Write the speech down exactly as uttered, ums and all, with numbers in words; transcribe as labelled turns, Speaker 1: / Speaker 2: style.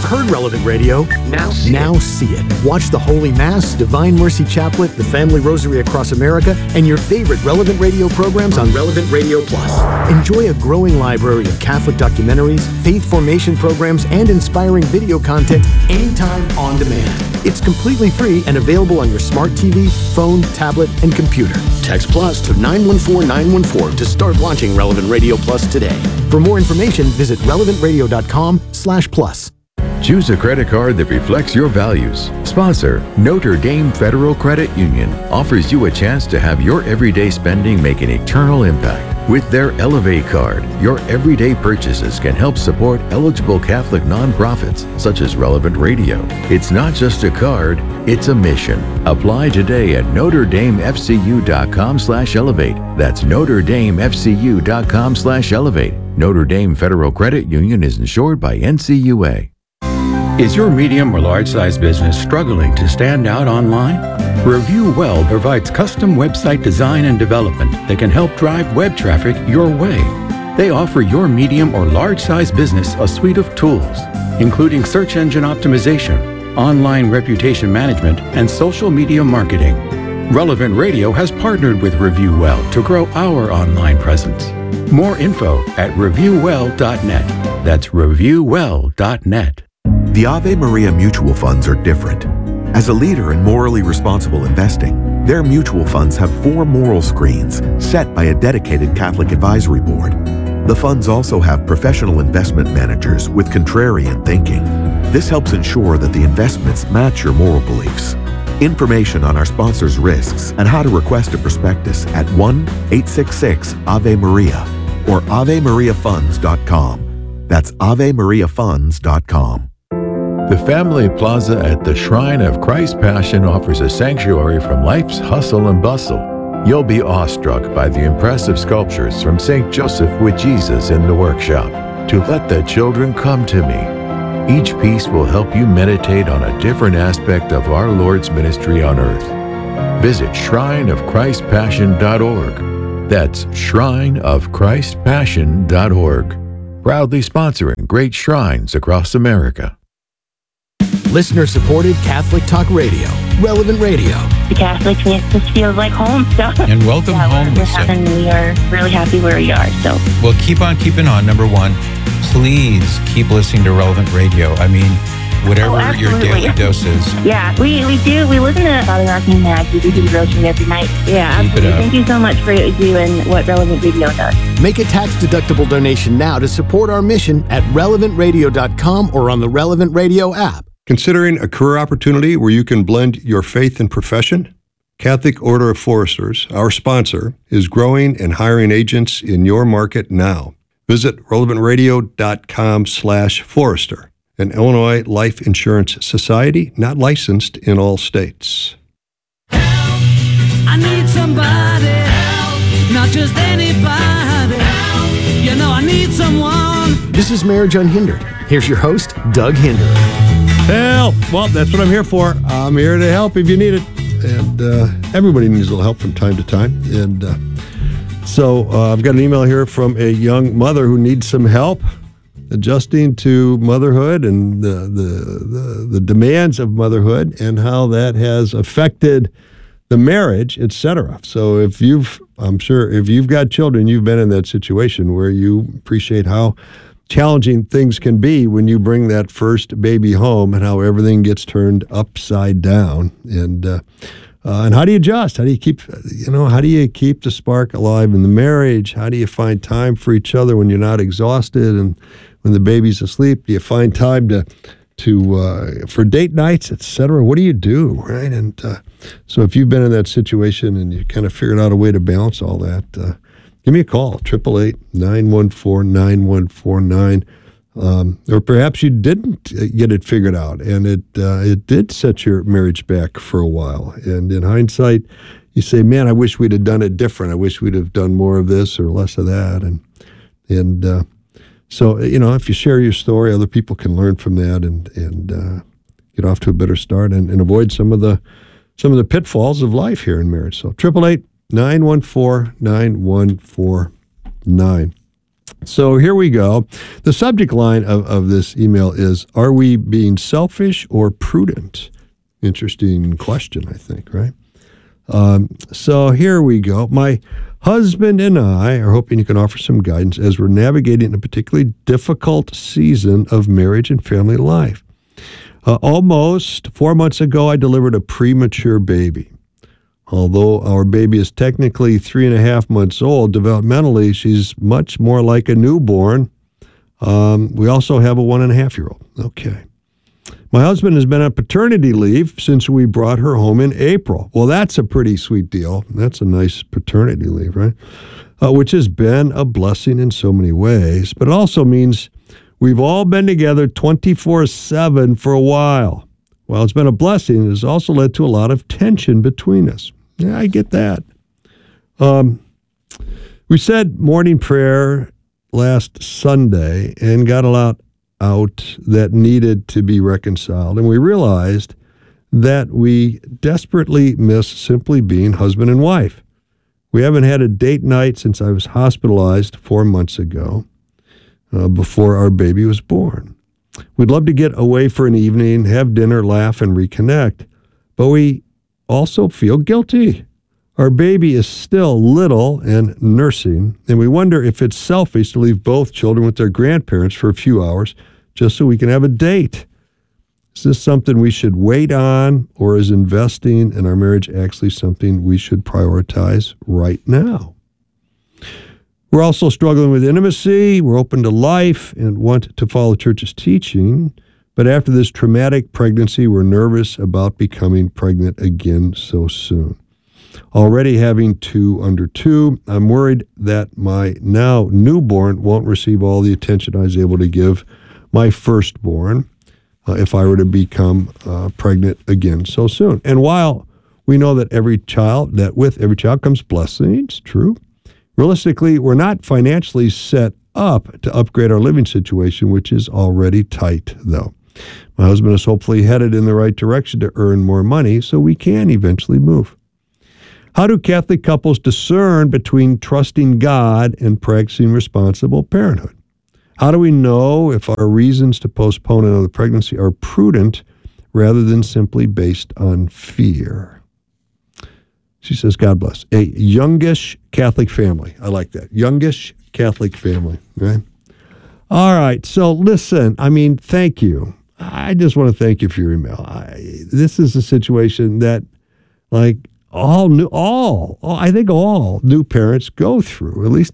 Speaker 1: You've heard Relevant Radio.
Speaker 2: Now see
Speaker 1: now
Speaker 2: it.
Speaker 1: see it. Watch the Holy Mass, Divine Mercy Chaplet, the Family Rosary across America, and your favorite Relevant Radio programs on Relevant Radio Plus. Enjoy a growing library of Catholic documentaries, faith formation programs, and inspiring video content anytime on demand. It's completely free and available on your smart T V, phone, tablet, and computer. Text Plus to nine one four nine one four to start watching Relevant Radio Plus today. For more information, visit relevant radio dot com slash plus.
Speaker 3: Choose a credit card that reflects your values. Sponsor, Notre Dame Federal Credit Union, offers you a chance to have your everyday spending make an eternal impact. With their Elevate card, your everyday purchases can help support eligible Catholic nonprofits such as Relevant Radio. It's not just a card, it's a mission. Apply today at notre dame f c u dot com slash elevate. That's notre dame f c u dot com slash elevate. Notre Dame Federal Credit Union is insured by N C U A.
Speaker 4: Is your medium or large-size business struggling to stand out online? Review Well provides custom website design and development that can help drive web traffic your way. They offer your medium or large-size business a suite of tools, including search engine optimization, online reputation management, and social media marketing. Relevant Radio has partnered with Review Well to grow our online presence. More info at review well dot net. That's review well dot net.
Speaker 5: The Ave Maria mutual funds are different. As a leader in morally responsible investing, their mutual funds have four moral screens set by a dedicated Catholic advisory board. The funds also have professional investment managers with contrarian thinking. This helps ensure that the investments match your moral beliefs. Information on our sponsors' risks and how to request a prospectus at one eight six six Ave Maria or ave maria funds dot com. That's ave maria funds dot com.
Speaker 3: The Family Plaza at the Shrine of Christ Passion offers a sanctuary from life's hustle and bustle. You'll be awestruck by the impressive sculptures from Saint Joseph with Jesus in the workshop, To Let the Children Come to Me. Each piece will help you meditate on a different aspect of our Lord's ministry on earth. Visit shrine of christ passion dot org. That's shrine of christ passion dot org. Proudly sponsoring great shrines across America.
Speaker 1: Listener-supported Catholic Talk Radio, Relevant Radio.
Speaker 6: The Catholic just feels like home. So
Speaker 7: and welcome
Speaker 6: yeah,
Speaker 7: home.
Speaker 6: We're, we're having, we are really happy where we are. So
Speaker 7: well, keep on keeping on. Number one, please keep listening to Relevant Radio. I mean, whatever
Speaker 6: oh,
Speaker 7: your daily dose is.
Speaker 6: Yeah, we, we do. We listen to Father Arcane Mag. We do the rosary every night. Yeah,
Speaker 7: keep
Speaker 6: absolutely. Thank you so much for what you do and what Relevant Radio does.
Speaker 1: Make a tax-deductible donation now to support our mission at relevant radio dot com or on the Relevant Radio app.
Speaker 8: Considering a career opportunity where you can blend your faith and profession? Catholic Order of Foresters, our sponsor, is growing and hiring agents in your market now. Visit relevant radio dot com slash forester, an Illinois life insurance society not licensed in all states.
Speaker 9: Help, I need somebody, help, not just anybody. Help, you know I need someone.
Speaker 1: This is Marriage Unhindered. Here's your host, Doug Hinder.
Speaker 8: Help! Well, that's what I'm here for. I'm here to help if you need it. And uh, everybody needs a little help from time to time. And uh, so uh, I've got an email here from a young mother who needs some help adjusting to motherhood and the, the, the, the demands of motherhood and how that has affected the marriage, et cetera. So if you've, I'm sure if you've got children, you've been in that situation where you appreciate how challenging things can be when you bring that first baby home and how everything gets turned upside down. And uh, uh, and how do you adjust? How do you keep, you know, how do you keep the spark alive in the marriage? How do you find time for each other when you're not exhausted and when the baby's asleep? Do you find time to to uh, for date nights, et cetera? What do you do, right? And uh, so if you've been in that situation and you kind of figured out a way to balance all that, uh, give me a call, eight eight eight, nine one four, nine one four nine. Um, or perhaps you didn't get it figured out, and it uh, it did set your marriage back for a while. And in hindsight, you say, man, I wish we'd have done it different. I wish we'd have done more of this or less of that. And and uh, so, you know, if you share your story, other people can learn from that and, and uh, get off to a better start and, and avoid some of the some of the pitfalls of life here in marriage. So eight eight eight, nine one four, nine one four nine. So here we go. The subject line of, of this email is, are we being selfish or prudent? Interesting question, I think, right? Um, so here we go. My husband and I are hoping you can offer some guidance as we're navigating a particularly difficult season of marriage and family life. Uh, almost four months ago, I delivered a premature baby. Although our baby is technically three and a half months old, developmentally, she's much more like a newborn. Um, we also have a one and a half year old. Okay. My husband has been on paternity leave since we brought her home in April. Well, that's a pretty sweet deal. That's a nice paternity leave, right? Uh, which has been a blessing in so many ways, but it also means we've all been together twenty-four seven for a while. While it's been a blessing, it has also led to a lot of tension between us. Yeah, I get that. Um, we said morning prayer last Sunday and got a lot out that needed to be reconciled. And we realized that we desperately miss simply being husband and wife. We haven't had a date night since I was hospitalized four months ago, uh, before our baby was born. We'd love to get away for an evening, have dinner, laugh, and reconnect, but we also feel guilty. Our baby is still little and nursing, and we wonder if it's selfish to leave both children with their grandparents for a few hours just so we can have a date. Is this something we should wait on, or is investing in our marriage actually something we should prioritize right now? We're also struggling with intimacy. We're open to life and want to follow the church's teaching. But after this traumatic pregnancy, we're nervous about becoming pregnant again so soon. Already having two under two, I'm worried that my now newborn won't receive all the attention I was able to give my firstborn uh, if I were to become uh, pregnant again so soon. And while we know that every child, that with every child comes blessings, true, realistically, we're not financially set up to upgrade our living situation, which is already tight, though. My husband is hopefully headed in the right direction to earn more money so we can eventually move. How do Catholic couples discern between trusting God and practicing responsible parenthood? How do we know if our reasons to postpone another pregnancy are prudent rather than simply based on fear? She says, God bless. A youngish Catholic family. I like that. Youngish Catholic family. Right? All right. So listen, I mean, thank you. I just want to thank you for your email. I, this is a situation that, like, all new, all, all, I think all new parents go through, at least